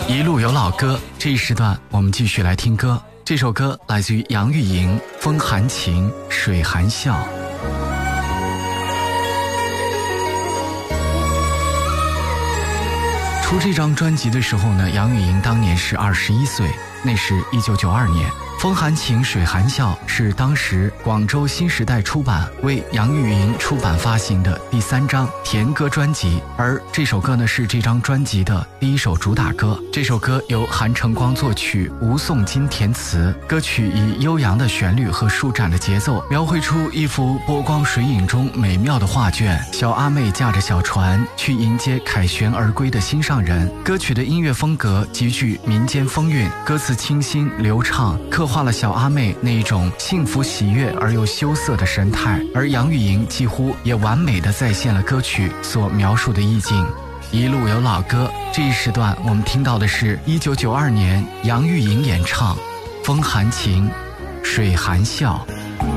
一路有老歌，这一时段我们继续来听歌。这首歌来自于杨钰莹，《风含情，水含笑》。出这张专辑的时候呢，杨钰莹当年是21岁，那是1992年。《风含情，水含笑》是当时广州新时代出版为杨钰莹出版发行的第3张甜歌专辑，而这首歌呢是这张专辑的第1首主打歌。这首歌由韩承光作曲，吴颂金填词。歌曲以悠扬的旋律和舒展的节奏，描绘出一幅波光水影中美妙的画卷。小阿妹驾着小船去迎接凯旋而归的心上人。歌曲的音乐风格极具民间风韵，歌词清新流畅，刻画了小阿妹那一种幸福喜悦而又羞涩的神态，而杨钰莹几乎也完美地再现了歌曲所描述的意境。一路有老歌，这一时段我们听到的是1992年杨钰莹演唱《风含情，水含笑》。